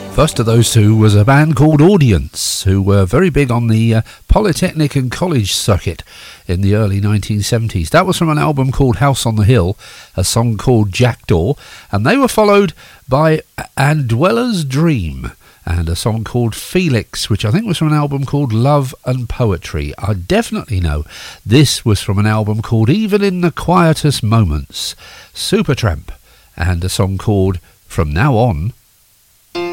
First of those two was a band called Audience, who were very big on the Polytechnic and college circuit in the early 1970s. That was from an album called House on the Hill, a song called Jackdaw, and they were followed by And Dweller's Dream and a song called Felix, which I think was from an album called Love and Poetry. I definitely know this was from an album called Even in the Quietest Moments, Supertramp, and a song called From Now On